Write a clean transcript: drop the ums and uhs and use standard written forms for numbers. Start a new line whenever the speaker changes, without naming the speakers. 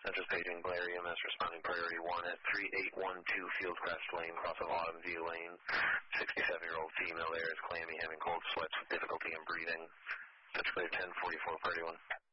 Central paging Blair EMS responding priority 1 at 3812 Fieldcrest Lane, cross of Autumn View Lane. 67-year-old female there is clammy, having cold sweats with difficulty in breathing. That's clear 1044 priority 1.